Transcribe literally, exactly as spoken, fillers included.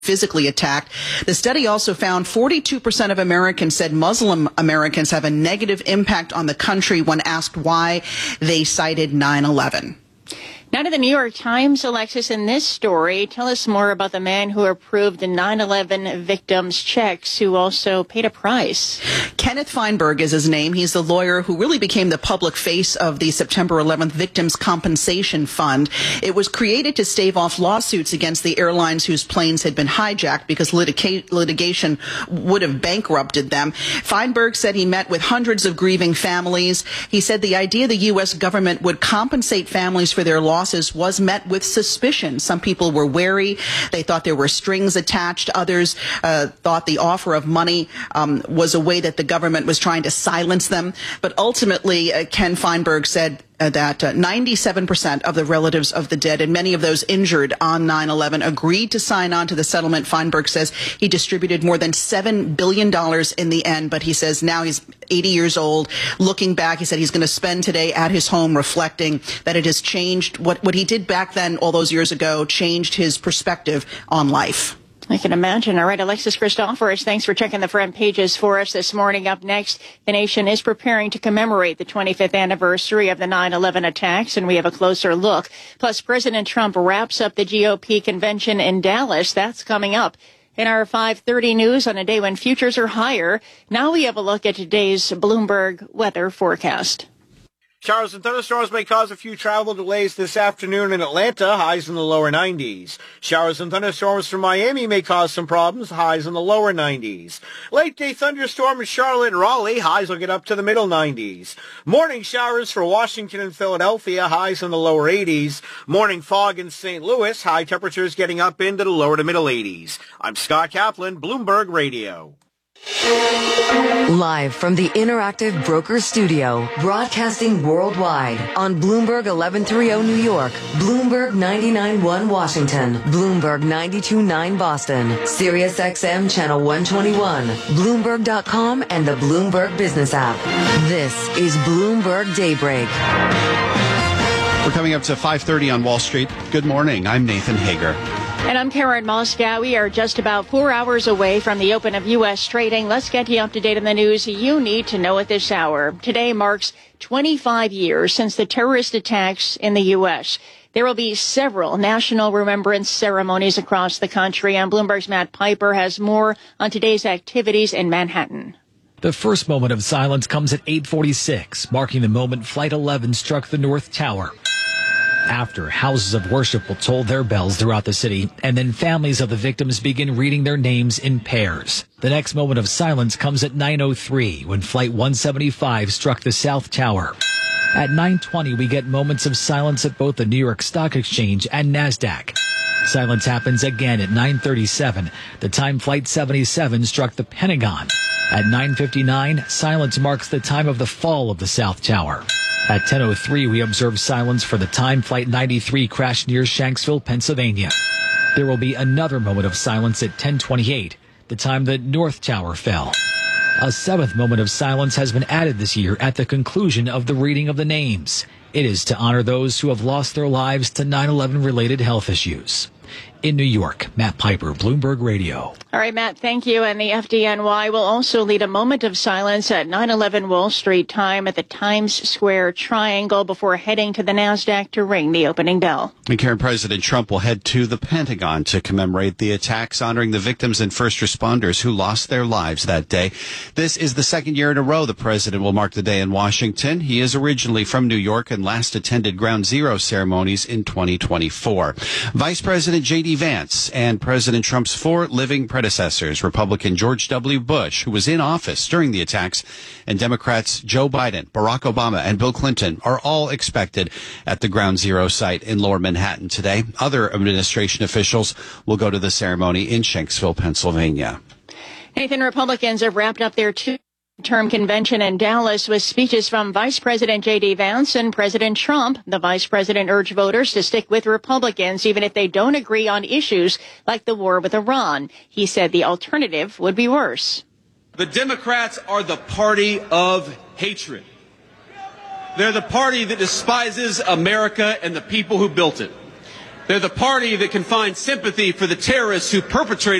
physically attacked. The study also found forty-two percent of Americans said Muslim Americans have a negative impact on the country when asked why. They cited nine eleven. Now to the New York Times, Alexis, in this story, tell us more about the man who approved the nine eleven victims' checks, who also paid a price. Kenneth Feinberg is his name. He's the lawyer who really became the public face of the September eleventh Victims Compensation Fund. It was created to stave off lawsuits against the airlines whose planes had been hijacked because litiga- litigation would have bankrupted them. Feinberg said he met with hundreds of grieving families. He said the idea the U S government would compensate families for their losses was met with suspicion. Some people were wary. They thought there were strings attached. Others uh, thought the offer of money um, was a way that the government was trying to silence them. But ultimately, uh, Ken Feinberg said Uh, that uh, ninety-seven percent of the relatives of the dead and many of those injured on nine eleven agreed to sign on to the settlement. Feinberg says he distributed more than seven billion dollars in the end, but he says now he's eighty years old. Looking back, he said he's going to spend today at his home reflecting that it has changed. What, what he did back then all those years ago changed his perspective on life. I can imagine. All right, Alexis Christoforous, thanks for checking the front pages for us this morning. Up next, the nation is preparing to commemorate the twenty-fifth anniversary of the nine eleven attacks, and we have a closer look. Plus, President Trump wraps up the G O P convention in Dallas. That's coming up in our five thirty news on a day when futures are higher. Now we have a look at today's Bloomberg weather forecast. Showers and thunderstorms may cause a few travel delays this afternoon in Atlanta, highs in the lower nineties. Showers and thunderstorms from Miami may cause some problems, highs in the lower nineties. Late day thunderstorm in Charlotte and Raleigh, highs will get up to the middle nineties. Morning showers for Washington and Philadelphia, highs in the lower eighties. Morning fog in Saint Louis, high temperatures getting up into the lower to middle eighties. I'm Scott Kaplan, Bloomberg Radio. Live from the Interactive Brokers Studio, broadcasting worldwide on Bloomberg eleven thirty New York, Bloomberg ninety-nine point one Washington, Bloomberg ninety-two point nine Boston, Sirius X M Channel one twenty-one, Bloomberg dot com, and the Bloomberg Business app. This is Bloomberg Daybreak. We're coming up to five thirty on Wall Street. Good morning. I'm Nathan Hager. And I'm Karen Moscow. We are just about four hours away from the open of U S trading. Let's get you up to date on the news you need to know at this hour. Today marks twenty-five years since the terrorist attacks in the U S. There will be several national remembrance ceremonies across the country, and Bloomberg's Matt Piper has more on today's activities in Manhattan. The first moment of silence comes at eight forty-six, marking the moment Flight eleven struck the North Tower. After, houses of worship will toll their bells throughout the city, and then families of the victims begin reading their names in pairs. The next moment of silence comes at nine oh three, when Flight one seventy-five struck the South Tower. At nine twenty, we get moments of silence at both the New York Stock Exchange and NASDAQ. Silence happens again at nine thirty-seven, the time Flight seventy-seven struck the Pentagon. At nine fifty-nine, silence marks the time of the fall of the South Tower. At ten oh three, we observe silence for the time Flight ninety-three crashed near Shanksville, Pennsylvania. There will be another moment of silence at ten twenty-eight, the time the North Tower fell. A seventh moment of silence has been added this year at the conclusion of the reading of the names. It is to honor those who have lost their lives to nine eleven related health issues. In New York, Matt Piper, Bloomberg Radio. All right, Matt, thank you. And the F D N Y will also lead a moment of silence at nine eleven Wall Street time at the Times Square Triangle before heading to the NASDAQ to ring the opening bell. And Karen, President Trump will head to the Pentagon to commemorate the attacks, honoring the victims and first responders who lost their lives that day. This is the second year in a row the president will mark the day in Washington. He is originally from New York and last attended Ground Zero ceremonies in twenty twenty-four. Vice President J D Vance and President Trump's four living predecessors, Republican George W. Bush, who was in office during the attacks, and Democrats Joe Biden, Barack Obama, and Bill Clinton are all expected at the Ground Zero site in Lower Manhattan today. Other administration officials will go to the ceremony in Shanksville, Pennsylvania. Nathan, Republicans have wrapped up their two term convention in Dallas with speeches from Vice President J D Vance and President Trump. The vice president urged voters to stick with Republicans even if they don't agree on issues like the war with Iran. He said the alternative would be worse. The Democrats are the party of hatred. They're the party that despises America and the people who built it. They're the party that can find sympathy for the terrorists who perpetrated